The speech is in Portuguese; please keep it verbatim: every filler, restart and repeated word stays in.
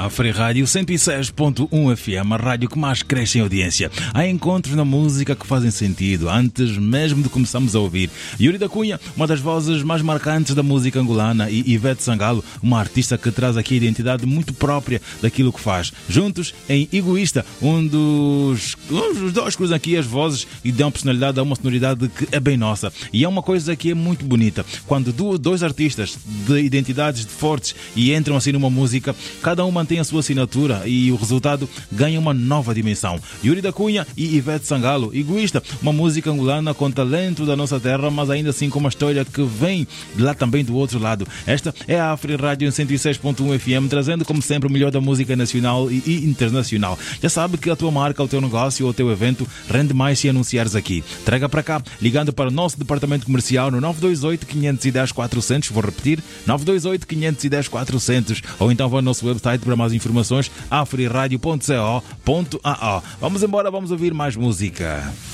A Free Rádio cento e seis ponto um F M, a rádio que mais cresce em audiência. Há encontros na música que fazem sentido, antes mesmo de começarmos a ouvir. Yuri da Cunha, uma das vozes mais marcantes da música angolana, e Ivete Sangalo, uma artista que traz aqui a identidade muito própria daquilo que faz. Juntos, em Egoísta, um dos... Os dois cruzam aqui as vozes e dão personalidade a uma sonoridade que é bem nossa. E é uma coisa que é muito bonita. Quando dois artistas de identidades fortes e entram assim numa música, cada um mantém a sua assinatura e o resultado ganha uma nova dimensão. Yuri da Cunha e Ivete Sangalo, Egoísta, uma música angolana com talento da nossa terra, mas ainda assim com uma história que vem lá também do outro lado. Esta é a Free Rádio cento e seis ponto um F M, trazendo como sempre o melhor da música nacional e internacional. Já sabe que a tua marca, o teu negócio ou o teu evento rende mais se anunciares aqui. Traga para cá, ligando para o nosso departamento comercial no nove dois oito, cinco um zero, quatro zero zero, vou repetir, nove dois oito, cinco um zero, quatro zero zero, ou então vá ao nosso website para mais informações, afriradio ponto co ponto a o. Vamos embora, vamos ouvir mais música.